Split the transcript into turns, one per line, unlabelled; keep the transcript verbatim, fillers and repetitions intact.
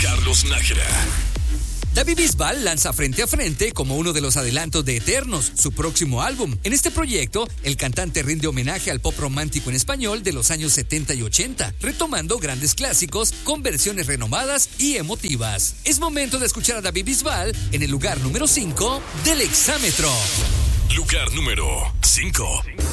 Carlos Nájera.
David Bisbal lanza Frente a Frente como uno de los adelantos de Eternos, su próximo álbum. En este proyecto, el cantante rinde homenaje al pop romántico en español de los años setenta y ochenta, retomando grandes clásicos con versiones renovadas y emotivas. Es momento de escuchar a David Bisbal en el lugar número cinco del Exámetro.
Lugar número cinco.